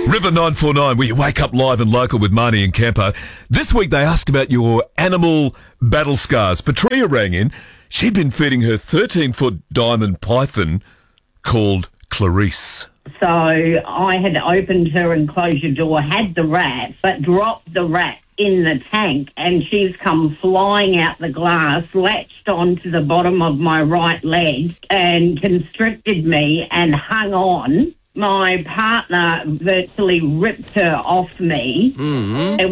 River 949, where you wake up live and local with Marnie and Campo. This week they asked about your animal battle scars. Patria rang in. She'd been feeding her 13-foot diamond python called Clarice. So I had opened her enclosure door, had the rat, but dropped the rat in the tank, and she's come flying out the glass, latched onto the bottom of my right leg and constricted me and hung on. My partner virtually ripped her off me. Mm-hmm. It